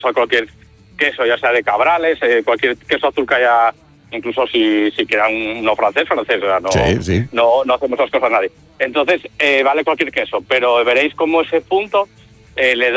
sea, cualquier queso, ya sea de Cabrales, cualquier queso azul que haya, incluso si queda uno francés, o sea, no hacemos esas cosas a nadie. Entonces, vale cualquier queso, pero veréis cómo ese punto le da